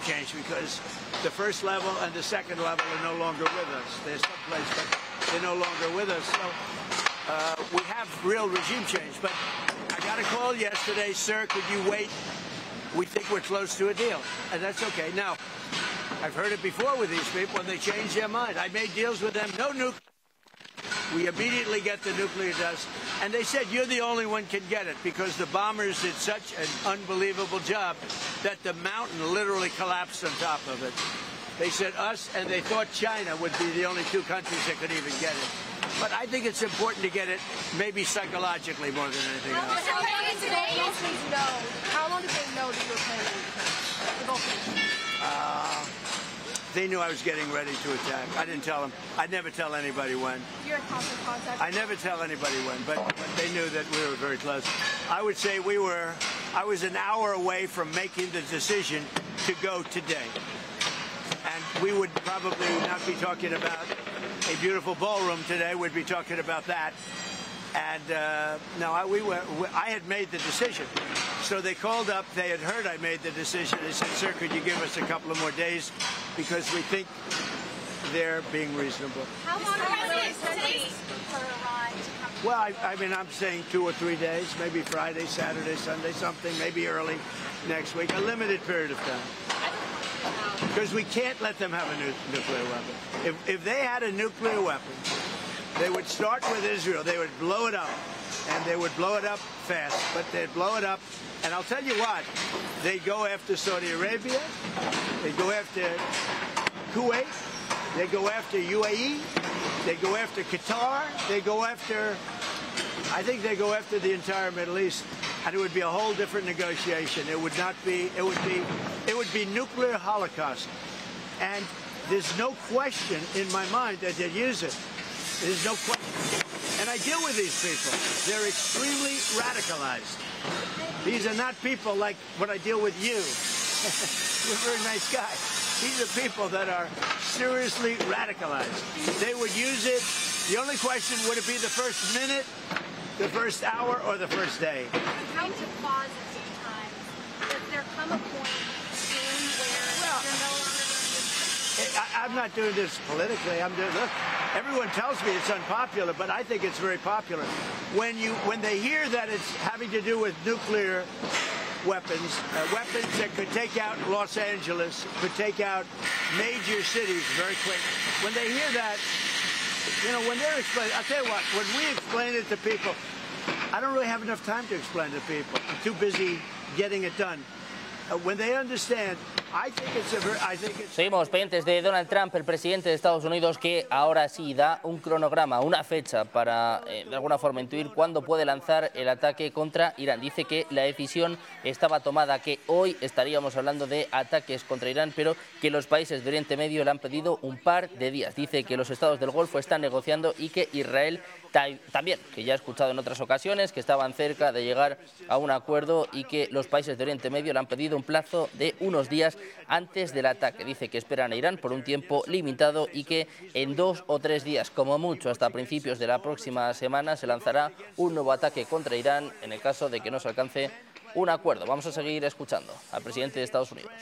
change because the first level and the second level are no longer with us. They're someplace, but they're no longer with us. So we have real regime change. But I got a call yesterday, sir, could you wait? We think we're close to a deal, and that's okay. Now, I've heard it before with these people, and they change their mind. I made deals with them, no nuclear. We immediately get the nuclear dust, and they said, you're the only one can get it, because the bombers did such an unbelievable job that the mountain literally collapsed on top of it. They said us, and they thought China would be the only two countries that could even get it. But I think it's important to get it, maybe psychologically more than anything else. How long did they know that you were planning to go? They knew I was getting ready to attack. I didn't tell them. I never tell anybody when. You're in constant contact? I never tell anybody when, but they knew that we were very close. I would say I was an hour away from making the decision to go today. And we would probably not be talking about a beautiful ballroom today. We'd be talking about that. And no, I had made the decision. So they called up. They had heard I made the decision. They said, sir, could you give us a couple of more days? Because we think they're being reasonable. How long will it take for Iran to come? Well, I mean, I'm saying 2 or 3 days, maybe Friday, Saturday, Sunday, something, maybe early next week, a limited period of time. Because we can't let them have a nuclear weapon. If they had a nuclear weapon, they would start with Israel. They would blow it up, and they would blow it up fast. But they'd blow it up, and I'll tell you what, they'd go after Saudi Arabia, they'd go after Kuwait, they'd go after UAE, they'd go after Qatar, they'd go after, I think they'd go after the entire Middle East, and it would be a whole different negotiation. It would not be, it would be nuclear holocaust. And there's no question in my mind that they'd use it. There's no question. And I deal with these people. They're extremely radicalized. These are not people like what I deal with you. You're a very nice guy. These are people that are seriously radicalized. They would use it. The only question, would it be the first minute, the first hour, or the first day? I'm trying to pause at some time. Does there come a point soon where you're no longer going to... I'm not doing this politically. I'm doing, look, everyone tells me it's unpopular, but I think it's very popular. When they hear that it's having to do with nuclear weapons, weapons that could take out Los Angeles, could take out major cities very quick. When they hear that, you know, when they're explaining, I'll tell you what, when we explain it to people, I don't really have enough time to explain it to people. I'm too busy getting it done. When they understand, I think it's Seguimos pendientes de Donald Trump, el presidente de Estados Unidos, que ahora sí da un cronograma, una fecha para de alguna forma intuir cuándo puede lanzar el ataque contra Irán. Dice que la decisión estaba tomada, que hoy estaríamos hablando de ataques contra Irán, pero que los países de Oriente Medio le han pedido un par de días. Dice que los estados del Golfo están negociando y que Israel también, que ya he escuchado en otras ocasiones, que estaban cerca de llegar a un acuerdo y que los países de Oriente Medio le han pedido un plazo de unos días antes del ataque. Dice que esperan a Irán por un tiempo limitado y que en 2 o 3 días, como mucho hasta principios de la próxima semana, se lanzará un nuevo ataque contra Irán en el caso de que no se alcance un acuerdo. Vamos a seguir escuchando al presidente de Estados Unidos.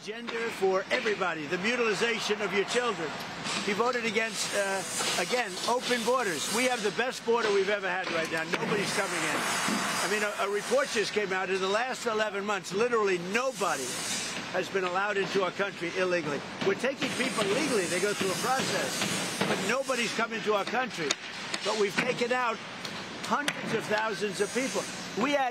For everybody, the mutilization of your children. He voted against, again, open borders. We have the best border we've ever had right now. Nobody's coming in. I mean, a report just came out. In the last 11 months, literally nobody has been allowed into our country illegally. We're taking people legally. They go through a process. But nobody's come into our country. But we've taken out hundreds of thousands of people. We had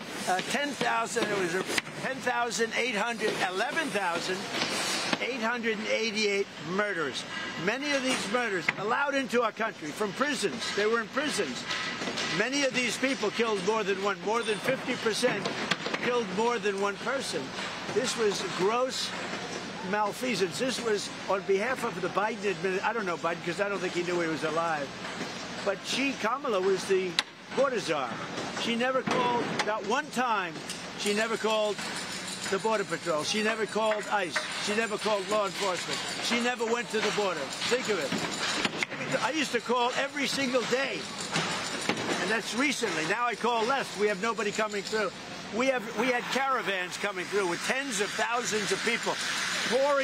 11,888 murders. Many of these murders allowed into our country from prisons. They were in prisons. Many of these people killed more than one. More than 50% killed more than one person. This was gross malfeasance. This was on behalf of the Biden administration. I don't know Biden because I don't think he knew he was alive. But Kamala was the border czar. She never called, not one time, she never called the Border Patrol. She never called ICE. She never called law enforcement. She never went to the border. Think of it. I used to call every single day. And that's recently. Now I call less. We have nobody coming through. We had caravans coming through with tens of thousands of people pouring